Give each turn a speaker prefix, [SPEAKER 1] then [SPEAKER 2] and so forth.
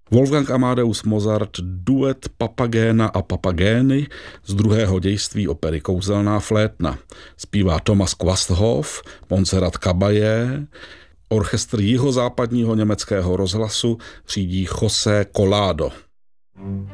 [SPEAKER 1] Wolfgang Amadeus Mozart duet Papagéna a Papagény z druhého dějství opery Kouzelná flétna. Zpívá Thomas Quasthoff, Montserrat Caballé, orchestr jihozápadního německého rozhlasu řídí José Collado.